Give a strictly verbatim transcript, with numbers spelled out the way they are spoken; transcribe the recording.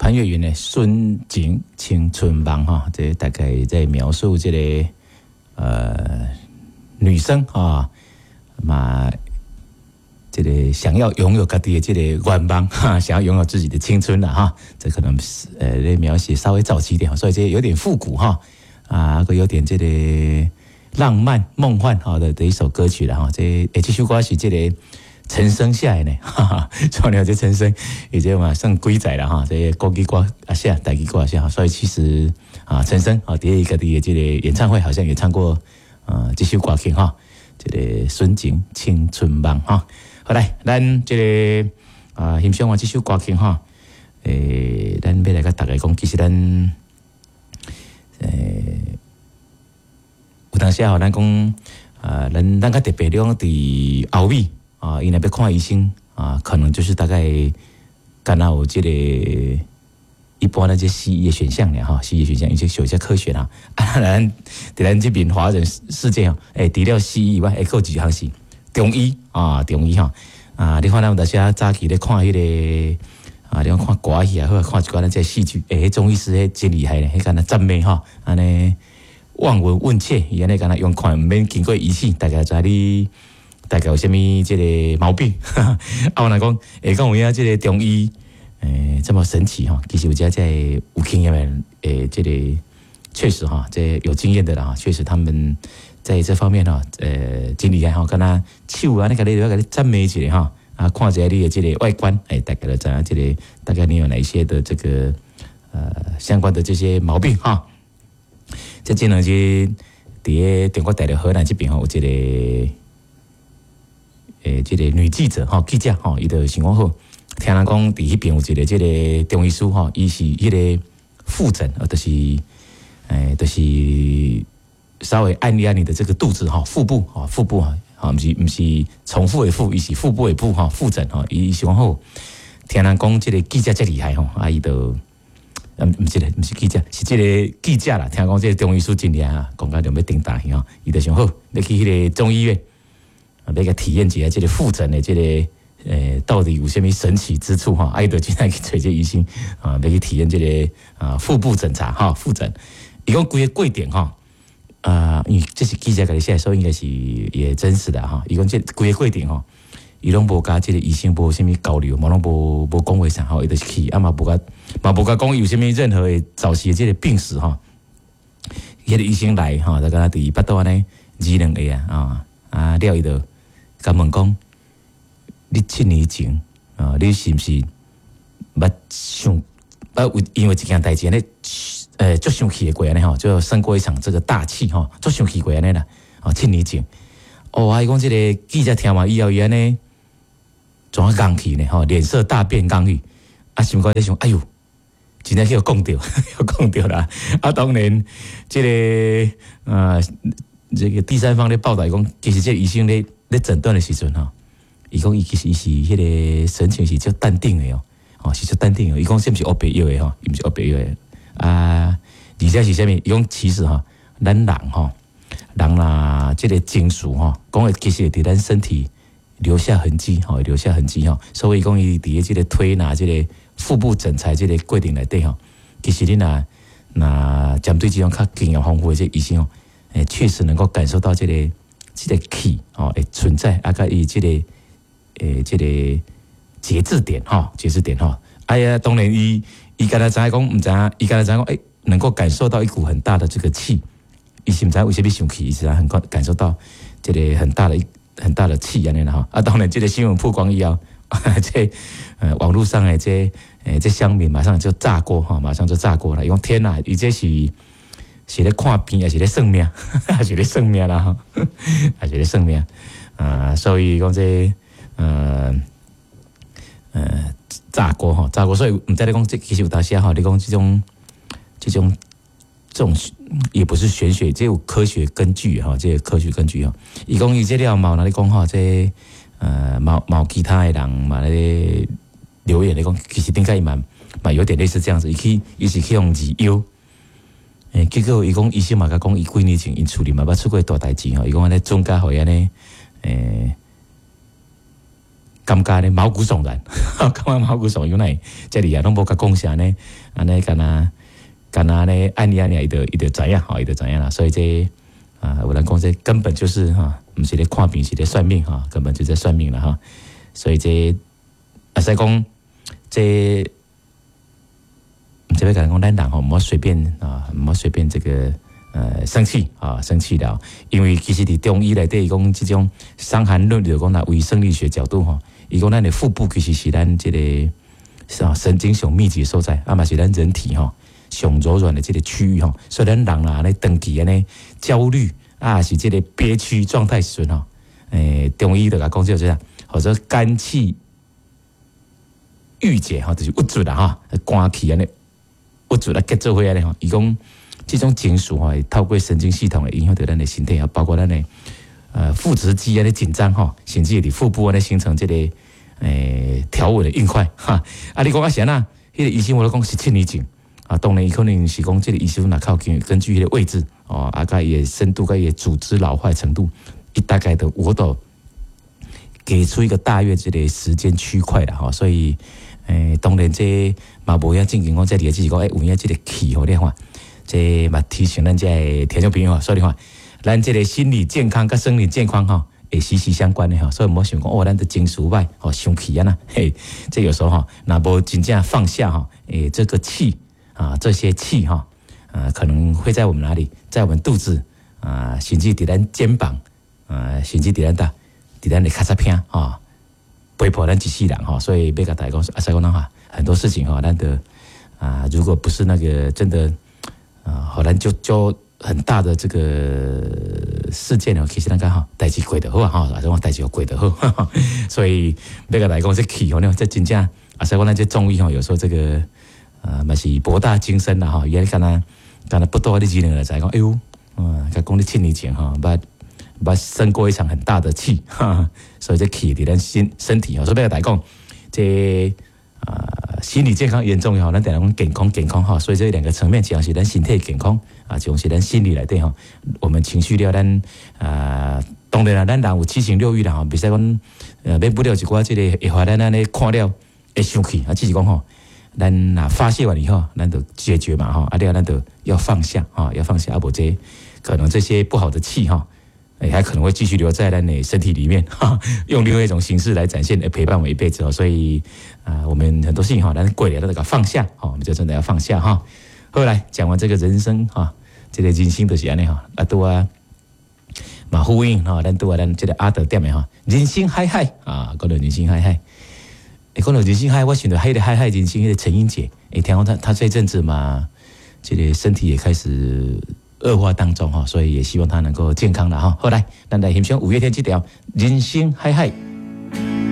潘越云的《孙景青春梦》哈，这大概在描述这个呃女生啊嘛，这个想要拥有家己的这个愿望哈，想要拥有自己的青春了哈，这可能是呃描写稍微早期一点，所以这有点复古哈啊，个有点这个浪漫梦幻好的的一首歌曲了哈，这诶这首歌是这个。陈升下来呢，哈哈，错了这陈升，也就嘛算几载了哈，这国语歌啊下，台语歌啊下，所以其实啊，陈升啊第一个的这个演唱会好像也唱过啊这首歌曲哈，这个《孙景青春梦》哈。好来，咱这个啊欣赏完这首歌曲哈，诶，咱要来甲大家讲，其实咱诶有当时啊，咱讲啊，咱咱较特别两伫后面。啊，因为要看医生啊，可能就是大概干到有这个一般的这西医的选项了哈，西医选项，有些有些科学啦。啊，咱在咱这边华人世界哦，诶，除了西医以外，还有几项是中医啊，中医哈啊，你看咱有当时早期咧看迄、那个啊，你看看歌戏啊，或者看一寡咱这戏剧，诶，中医师迄真厉害咧，迄干那赞美哈，安尼望闻问切，伊安尼干那用看，毋免经过仪器，大家知你。大概有啥物这个毛病？啊，我来讲，会讲有影这个中医，诶，这么神奇哈！其实有家在有经验的，诶，这个确实哈，这有经验的啦，确实他们在这方面哈，呃，真厉害哈，跟他手啊，那个你要给你赞美一下哈，啊，看一下你的这个外观，诶，大概就知影这个大概你有哪一些的这个呃相关的这些毛病哈。这这两日伫中国大陆河南这边哈，有这个。诶，这个女记者哈，记者哈，伊就想讲好，听人讲伫迄边有一个这个中医师哈，伊是迄个腹诊，呃，就是诶，就是稍微按一按你的这个肚子哈，腹部哈，腹部哈，啊，毋是毋是重复的腹，伊是腹部的部哈，腹诊哈，伊想讲好，听人讲这个记者真厉害吼，啊，伊就嗯，毋是咧，毋是记者，是这个记者啦。听讲这个中医师真厉害啊，讲到就要顶大去吼，伊就想好，你去迄个中医院。要个体验一下这个腹诊的这个诶，到底有什么神奇之处哈？啊，伊就真来去找这医生啊，要去体验这个啊腹部检查哈，腹诊。伊讲规个过程哈啊，因为这是记者甲你写，所以应该是也真实的哈。伊讲这规个过程哈，伊拢无甲这个医生无什么交流，嘛拢无无讲话啥吼，伊就是去啊嘛无甲嘛无甲讲有什么任何的早期的这个病史哈。迄个医生来哈，就甲他伫巴肚安尼二两下啊啊，了伊就。甲问讲，你七年前啊，你是毋是捌想捌因为一件代志呢？呃，足生气的过安尼吼，就生过一场这个大气吼，足生气过安尼啦。哦，七年前，哦，啊，伊讲这个记者听完以后，伊安尼怎啊硬气呢？吼，脸色大变刚毅，啊，心肝在想，哎哟，真正叫讲着，要讲着啦。啊，当然，这个呃，这个第三方咧报道讲，其实这个医生咧。咧诊断的时阵吼，伊讲伊其实伊是迄个神情是较淡定的哦，哦是较淡定的。伊讲是毋是黑白药的吼，伊毋是黑白药的啊，而且是啥物？伊讲其实吼，咱人吼，人啦，即个情绪吼，讲诶其实会伫咱身体留下痕迹吼，留下痕迹吼。所以讲伊伫咧即个推拿即个腹部诊查即个过程内底吼，其实你若若针对即种较经验丰富的这医生吼，诶，确实能够感受到即个。这个气哦，会存在啊，甲伊这个诶，这个节制点哈，节制点哈。哎呀，当然伊伊刚才知影讲，毋知影，伊刚才知影讲，诶，能够感受到一股很大的这个气，伊是毋知为什么生气，伊是很感受到这个很大的一很大的气安尼啦哈。啊，当然这个新闻曝光以后，这呃网络上的这诶这乡民马上就炸锅哈，马上就炸锅了，因为天哪，伊这是。是咧看病，还是咧算命，还是咧算命啦，哈，还是咧算命啊！所以讲这呃呃炸锅哈，炸锅，所以毋知你讲这其实有当时哈，你讲这种这种这种也不是玄学，这有科学根据哈，这有科学根据哈。伊讲伊这了嘛，那你讲哈，这呃毛毛其他的人嘛咧留言，你讲其实应该嘛嘛有点类似这样子，伊去伊是去用二药。诶，结果伊讲医生嘛甲讲，伊几年前因处理嘛捌出过大代志吼，伊讲安尼总加互伊安尼，诶， 感觉呢毛骨悚然，感觉毛骨悚然，原来这里啊拢无甲讲啥呢，安尼干那干那呢，安尼安尼，伊就伊就知影吼，伊就知影啦。所以这啊，有人讲这根本就是哈，不是咧看病，是咧算命哈，根本就在算命了哈。所以这啊，所以讲这这边讲讲咱人吼，唔好随便啊，唔好随便这个。呃，生气啊，生气了，因为其实伫中医内底讲，这种伤寒论就讲啦，为生理学角度吼，伊讲咱的腹部其实是咱这个啊神经上密集的所在，啊嘛是咱人体吼上柔软的这个区域吼，所以咱人啦，咧长期安尼焦虑啊，是这个憋屈状态时阵吼，诶，中医就甲讲叫做啥，或者肝气郁结吼，就是郁住啦哈，肝气安尼郁住啦结做伙安尼吼，伊讲。这种情绪哈，透过神经系统来影响到咱的身体啊，包括咱的呃腹直肌啊的紧张哈，甚至伫腹部啊咧形成这个诶条纹的硬块哈。啊，你讲啊，啥呐？迄个医生我咧讲是亲你症啊，当然伊可能是讲这个医生若靠根根据迄个位置哦，啊甲伊的深度、甲伊的组织老坏程度，伊大概的我都给出一个大约这个时间区块啦哈。所以诶，当然这嘛无遐正经讲，这里只是讲诶，有影这个气候咧话。这嘛提醒咱这个听众朋友啊，所以话，咱这个心理健康跟生理健康哈，也息息相关的哈。所以唔好想讲哦，咱的情绪歹哦，生气啊呐，嘿，这有时候哈，那无真正放下哈，诶，这个气啊，这些气哈，啊，可能会在我们哪里，在我们肚子啊，甚至伫咱肩膀啊，甚至伫咱大，伫咱的咔嚓片啊，背破咱一世人哈。所以要甲大家讲，啊，所以讲哈，很多事情哈，咱的啊，如果不是那个真的。啊，好，咱就就很大的这个事件哦，其实咱讲哈，代志过得好啊，哈，啊，种代志过得好，所以要甲来讲这气哦，这真正啊，所以讲咱这中医哈，有时候这个啊，嘛是博大精深啦哈，原来干那干那不多的技能来在讲，哎呦，啊，甲讲你亲你讲哈，把把生过一场很大的气，哈，所以这气伫咱身身体哦，所以要来讲这。啊，心理健康严重哈，咱等下讲健康健康哈，所以这两个层面，一样是咱身体健康啊，一样是咱心理内底哈。我们情绪了，咱啊，当然啦，咱人有七情六欲啦哈，比如讲呃，免不了一寡这个会互咱安尼看了会生气啊，只是讲吼，咱啊发泄完以后，咱就解决嘛哈，啊，了咱就要放下哈，要放下，啊，不这可能这些不好的气哈。哎，还可能会继续留在咱的身体里面，哈，用另外一种形式来展现，陪伴我一辈子哦。所以啊、呃，我们很多事情哈，咱过了那个放下，哈，我们就真的要放下哈。后来讲完这个人生哈，这个人生就是安尼哈，啊都啊，嘛呼应哈，咱都啊咱这个阿德点的哈，人生海海啊，讲到人生海海，诶，讲到人生海，我想到海的海海人生的陈英姐，诶，听讲他他这阵子嘛，这个身体也开始。恶化当中哈，所以也希望他能够健康了哈。后来，咱来欣赏五月天这条《人生海海》。